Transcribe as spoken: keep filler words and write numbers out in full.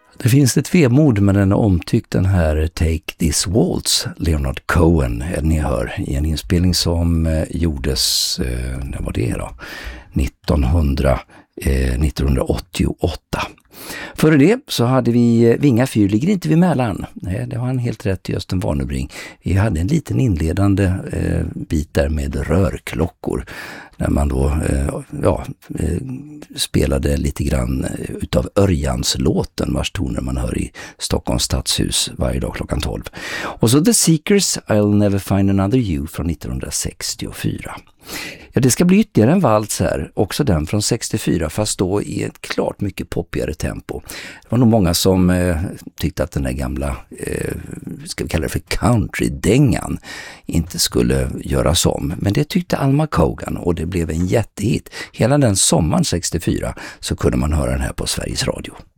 Det finns ett vemod med den omtyckt, den här Take This Waltz, Leonard Cohen, ni hör, i en inspelning som eh, gjordes, eh, när var det då? nittonhundra, eh, nittonhundraåttioåtta. Före det så hade vi Vinga fyr ligger inte vid Mälaren. Nej, det var han helt rätt i, Östen Warnerbring. Vi hade en liten inledande eh, bit där med rörklockor. När man då eh, ja, eh, spelade lite grann utav Örjanslåten, vars toner man hör i Stockholms stadshus varje dag klockan tolv. Och så The Seekers, I'll Never Find Another You från nittonhundrasextiofyra. Ja, det ska bli ytterligare en vals här, också den från sextiofyra, fast då i ett klart mycket poppigare tempo. Det var nog många som eh, tyckte att den där gamla, eh, ska vi kalla det för country-dängan, inte skulle göras om. Men det tyckte Alma Cogan och det blev en jättehit. Hela den sommaren sextiofyra så kunde man höra den här på Sveriges Radio.